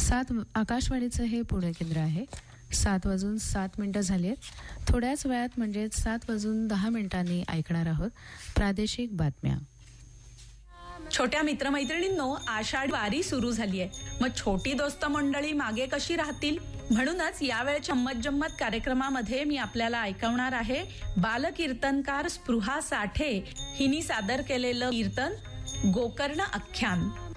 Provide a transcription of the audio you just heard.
आकाशवाणीचं हे पुणे केंद्र आहे. 7:07 झालेत. थोड्याच वेळात म्हणजे 7:10 ऐकणार आहोत प्रादेशिक बातम्या. छोट्या मित्रमैत्रिणींनो, आषाढी वारी सुरू झालीये. मग छोटी दोस्त मंडळी मागे कशी राहतील? म्हणूनच यावेळच्या गंमत कार्यक्रमामध्ये मी आपल्याला ऐकवणार आहे बालकीर्तनकार स्पृहा साठे हिनी सादर केलेलं कीर्तन गोकर्ण आख्यान.